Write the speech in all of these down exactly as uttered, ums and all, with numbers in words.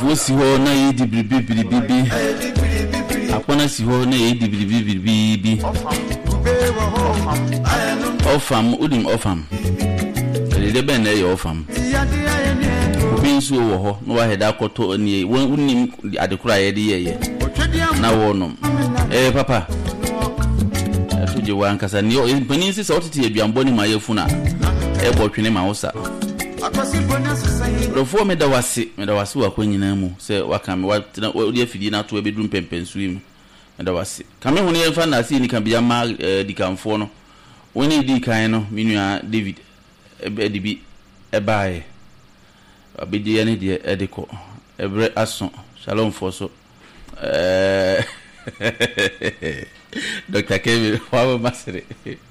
Afuo si ho na ye di biribi biribi. Akwana si ho na ye di biribi biribi. Ofam udim ofam. Ele be na ye ofam. Obi nso wo ho no wa heda akoto ani wonim adekura ye de ye na wonom. Eh papa. Afuje wan kasa ni panin si sa otete aduanbɔ ni ma yefuna. E bo twene ma wo sa. Rofo me da wase me da wase wa kwanyina mu se waka me wa odi afidi na to ebedum pempensu yi me da wase kame hu ne yemfa na asi ni kan bia ma dikanfo no woni di kan no menua David edibi ebae abedi ye ne de ediko ebre aso shalom foso eh Doctor Kevin wa masere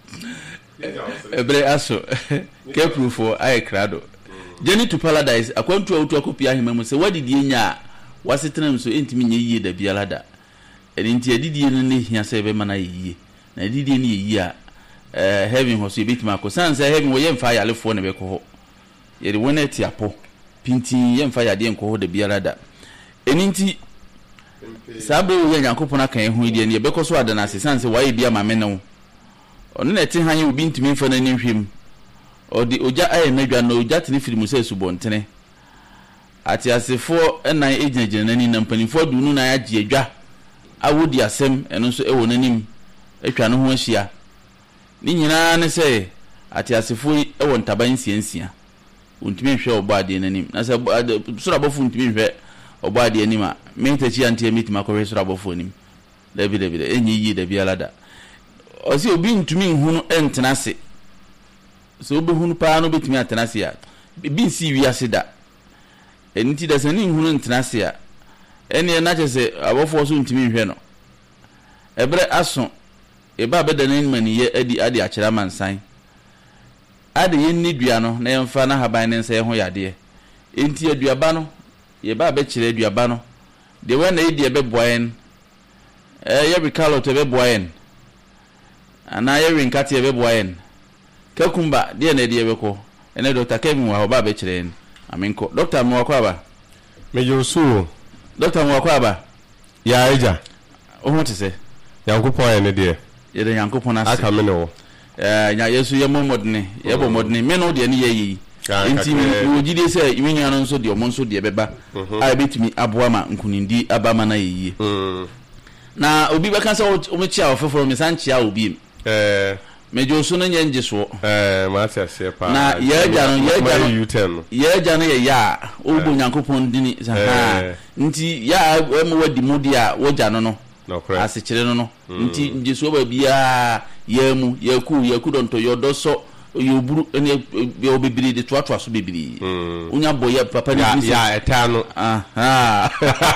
ebre aso ke proof ai krado Journey to Paradise akwantu awutu akopia ahema se wadidi nya wasetenam so entimi nya yie da bialada eni nti adidi no ne hia se be mana yie na adidi ne yie a eh heaven ho so ebitima ko sanse heaven wo yemfa yalefo ne be ko ho yede wona ti apo pinti yemfa yade enko ho da bialada eni nti sabe wo Nyankopon akan ho ide ne be ko so adana se sanse waye bia mame ne wo ono na ti han ye obi ntimi mfa na ne hwem odi oja aye medwa na oja tene firimu se subontene ati asefo enan ejinagina nani na mpanifo dunu na yaje adwa awodi asem eno so ewo nanim etwa no ho ahia ni nyina ne se ati asefo ewo ntaban siansia untimi hwe obade nanim na se sura bofu untimi hwe obade nanim a mentachi ante mitima ko hwe sura bofu nanim dabi dabi enyi yi da bialada osi obi ntumi hunu entenase so obi hunu pa no betimi atenase ya bi nsi wi aseda enti da sani hunu entenase ya ene na chese abofo so ntimi hwe no ebre aso eba beda nan mani ye adi adi akira mansan ade ye ni dua no na yemfa na haban ne nsa ye ho yade enti aduaba no ye ba be kire aduaba no de we na ye de be boyen eh ye bikalo to be boyen ana ye rinkati be boyen kakumba de na de be ko ene Doctor Kevin wa ba be kire aminko Doctor mo kwa ba me yosu Doctor mo kwa ba ya eja o ho te se Nyankopon ya ne de ye de Nyankopon ase aka me ne wo eh nya Yesu ye momodne ye bo modne me no de ne ye yi enti wo gide se imenua no nso de o mo nso de beba a betimi aboa ma nkunindi abama na ye na obi beka se o me chia ofoforo me san chia obi eh mejo so no nye nje so eh ma tia se pa na ye ja no ye ja no U ten ye ja no ye ya obo Nyankopon dini ha nti ya mo wadi mudi a wo ja no no ase kire no no nti nje so ba bia ya mu ya ku ya ku donto yodo so yoburu ene obibiri de toatoa so bibiri unya boye papa ni ya etano aha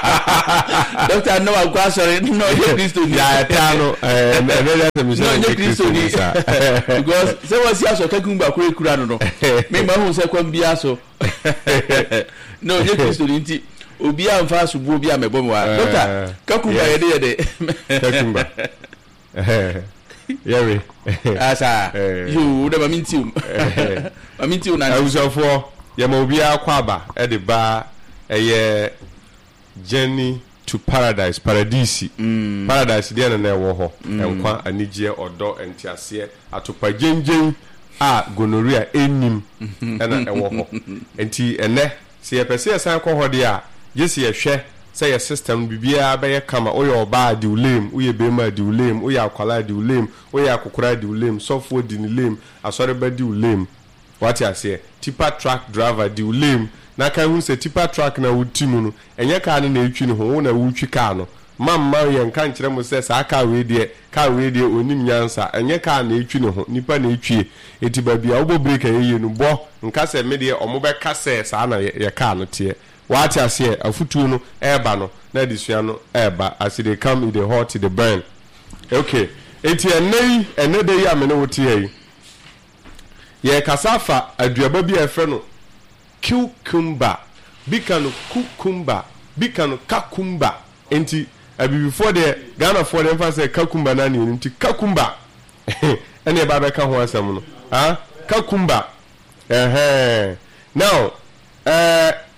Doctor no agwa sorry no ye Kristo ni ya etano eh ebe ya me no ye Kristo ni because say was ya so kakumba kure kura no no me ma hu se kwam bia so no ye Kristo ni nti obi amfa subu obi amebom wa Doctor kakumba ye de ye de kakumba Yeri asa you de mamintiu mamintiu na awusafo ye ma obi akwaba e de ba eye Journey to Paradise Paradise mm. Paradise de na na ewo ho enkwa anigye odo entiase atopa gengen a gonorrhea enim na ewo ho enti ene se ye pese ye san ko ho de a yesi ye hwe say your system bibia be kama oye oba di ulem oye bema di ulem oye akwala di ulem oye akokora di ulem sofo di ni lem asore ba di ulem what you say tipper truck driver di ulem na kan hu se tipper truck na wutimu no enye ka no na etwi no ho na wutwi ka no mamma ye nka nkire mo se sa ka we de ka we de onim nyansa enye ka na etwi no ho nipa na etwi eti ba bia obo break ye no bo nka se me de omo be ka se sa na ye ka no te what I say, a futu no eba no na disua no eba as they come in the hot to the burn. Okay. Enti enei enede yi amene woti yi. Ye kasafa aduaba bi efe no cucumber, bikano cucumber, bikano kakumba. Enti abi before the Ghana for them fa say kakumba na ni enti kakumba. Ene ba be ka ho asem no. Ah, kakumba. Eh eh. Now, eh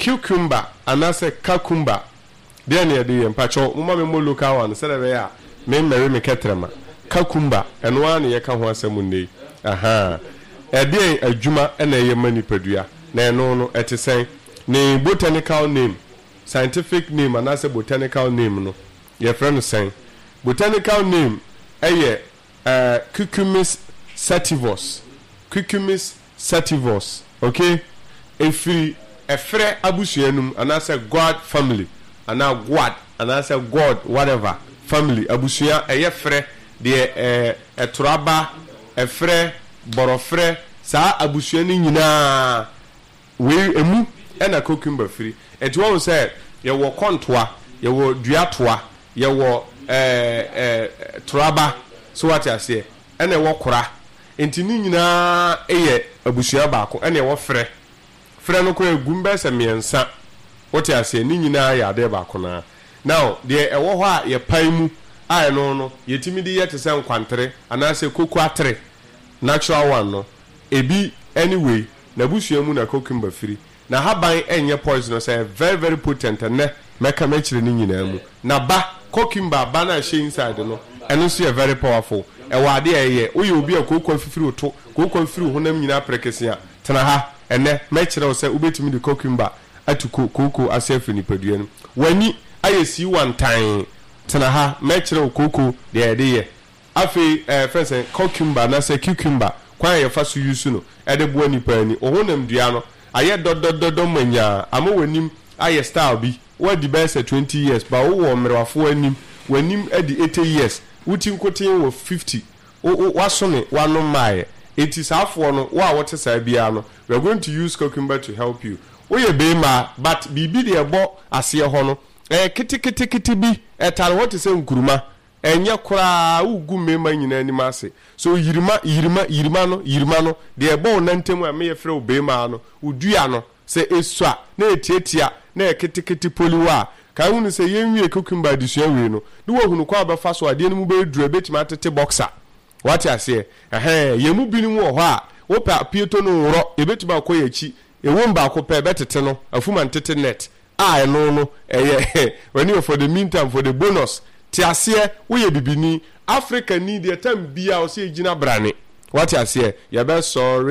cucumber anase cucumber de na de mpacho mama me mo local one se de ya me mere me ketrema cucumber eno an ye ka ho asem nei aha e de adwuma na ye manipadua na eno no etesen ne botanical name scientific name anase botanical name no ye friend sen botanical name eye uh, Cucumis sativus Cucumis sativus okay efiri efre abusuanum anase god family ana god anase god whatever family abusua eye fre de eh eturaba efre borofre sa abusua ni nyina we emu ena cucumber free eti won say ye wo kontoa ye wo duatoa ye wo eh eh turaba so what you say ena wo kora enti ni nyina eye abusua baako ena wo frɛ frɛ no ko egumbe se miensa what you say ni nyina ya de baako na now de ewo ho a ye pan mu a no no yetimi de yete se nkwantere anase koku atre natural one no ebi anyway na busua mu na cucumber free na haban enye poison say very very potent ne meka mechire ni nyina mu na ba cucumber ba na she inside no eno so very powerful e wade eye oye obi a kokon fifiri oto kokon fifiri honam nyina prekese a tena ha ene mechire o say ubetimi de cucumber atuko koko asefu ni padua no wani ayesi one time tena ha mechire o koko de ede afi eh friends cucumber na say cucumber kwa ye fa so use no ede bo ni pani o honam dua no aye dodododo manya ama wanim aye style bi wadi be say twenty years ba wo wo mrewafo anim wanim edi eighty years wuti nkoten wo fifty o wasone wano mae eti safo no wo a wote sa bia no we are going to use cucumber to help you oye be ma but bibi de ebo ase ho no eh kitikiti kiti bi etare what say nkuruma enye kura ugu mema nyina ni mase so yirima yirima yirima no yirima no de ebo nantem a me ye frɛ obema no udua no se esua na etietia na ekitikiti poliwa ka hunu se yenwie cucumber disua we no ne wo hunu kwa abafa so ade no mu be duru betima tete boxer what you say eh yemu binim wo ho a wo pa pieto no woro ebetima akoya chi ewom ba ko pa betete no afuma ntete net ah no no eh when for the meantime for the bonus tiase wo ye bibini Africa need the time bia o se gina brane what you say you be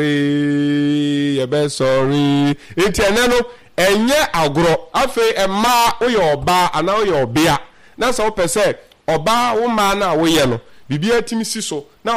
sorry you be sorry etiana no enye agro afi emma wo ye oba ana wo ye obia na so pese oba wo ma na wo ye no bibia timisi so na